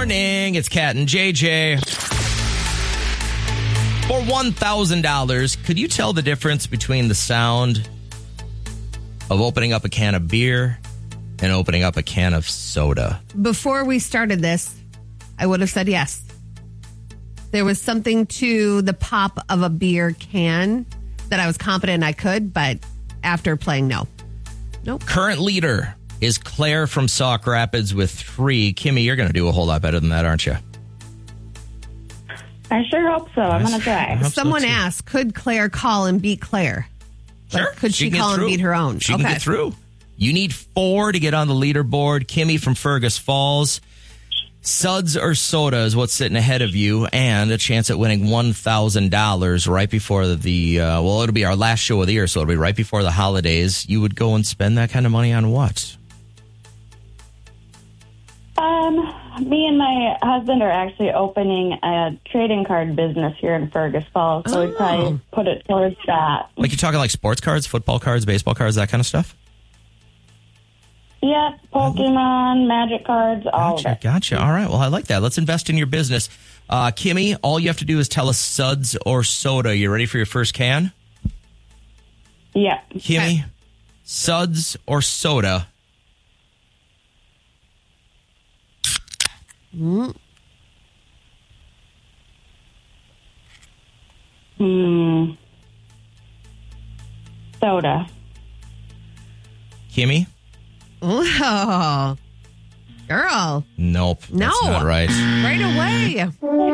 morning. It's Kat and JJ. For $1,000, could you tell the difference between the sound of opening up a can of beer and opening up a can of soda? Before we started this, I would have said yes. There was something to the pop of a beer can that I was confident I could, but after playing, no. Nope. Current leader is Claire from Sauk Rapids with 3. Kimmy, you're going to do a whole lot better than that, aren't you? I sure hope so. I'm going to try. Someone asked, could Claire call and beat Claire? Sure. Like, could she call and beat her own? She can get through. You need 4 to get on the leaderboard. Kimmy from Fergus Falls. Suds or soda is what's sitting ahead of you, and a chance at winning $1,000 right before the, it'll be our last show of the year, so it'll be right before the holidays. You would go and spend that kind of money on what? Me and my husband are actually opening a trading card business here in Fergus Falls, so we'd probably put it towards that. Like you're talking like sports cards, football cards, baseball cards, that kind of stuff? Yeah, Pokemon, Magic cards, all of it. Gotcha. All right. Well, I like that. Let's invest in your business. Kimmy, all you have to do is tell us suds or soda. You ready for your first can? Yeah. Kimmy, suds or soda? Soda. Kimmy? Oh, girl. Nope. No. That's not right. Right away.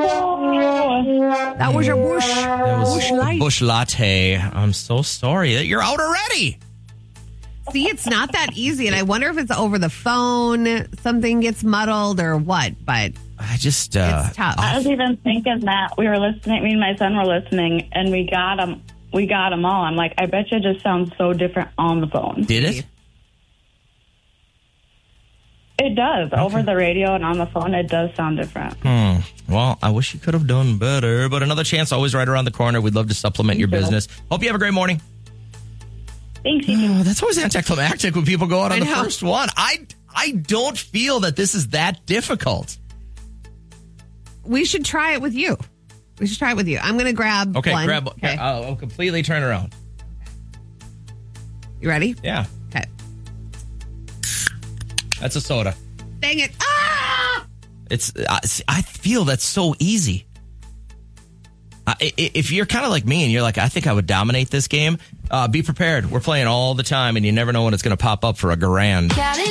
That was your bush. That was bush light. Bush latte. I'm so sorry that you're out already. See, it's not that easy, and I wonder if it's over the phone, something gets muddled or what, but it's tough. I was even thinking that. We were listening, me and my son were listening, and we got them all. I'm like, I bet you it just sounds so different on the phone. Did it? It does. Okay. Over the radio and on the phone, it does sound different. Well, I wish you could have done better, but another chance always right around the corner. We'd love to supplement your business. Hope you have a great morning. Thanks, you too. That's always anticlimactic when people go out on the first one. I don't feel that this is that difficult. We should try it with you. I'm going to grab one. Grab one. Okay. I'll completely turn around. You ready? Yeah. Okay. That's a soda. Dang it. I feel that's so easy. If you're kind of like me and you're like, I think I would dominate this game, be prepared. We're playing all the time and you never know when it's going to pop up for $1,000.